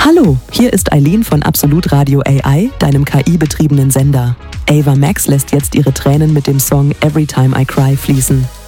Hallo, hier ist Eileen von Absolut Radio AI, deinem KI-betriebenen Sender. Ava Max lässt jetzt ihre Tränen mit dem Song Every Time I Cry fließen.